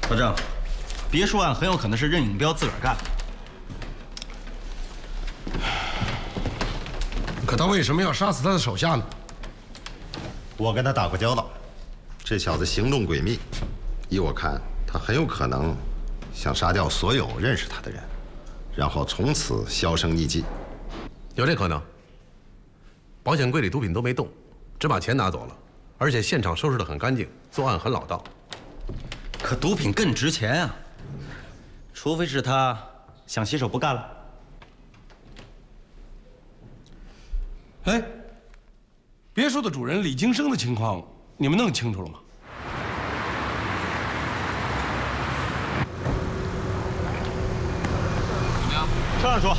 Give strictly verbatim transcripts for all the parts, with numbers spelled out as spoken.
老郑，别墅案很有可能是任永彪自个儿干的。 可他为什么要杀死他的手下呢？ 我跟他打过交道，这小子行动诡秘，依我看，他很有可能想杀掉所有认识他的人，然后从此销声匿迹。 有这可能。保险柜里毒品都没动，只把钱拿走了，而且现场收拾得很干净，作案很老道。 可毒品更值钱啊！除非是他想洗手不干了。 哎，别墅的主人李金生的情况，你们弄清楚了吗？ 怎么样？车上说。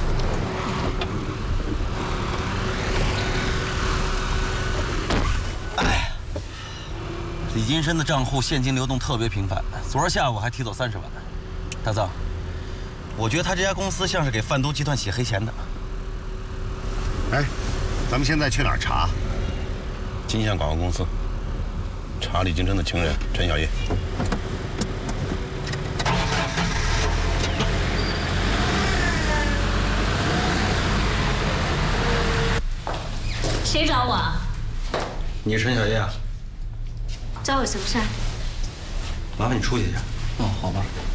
哎，李金生的账户现金流动特别频繁，昨儿下午还提走三十万。大藏，我觉得他这家公司像是给贩毒集团洗黑钱的。 哎，咱们现在去哪儿查？ 金象广告公司，查李金生的情人陈小叶。 谁找我啊？ 你是陈小叶啊？ 找我什么事儿？ 麻烦你出去一下。 哦，好吧。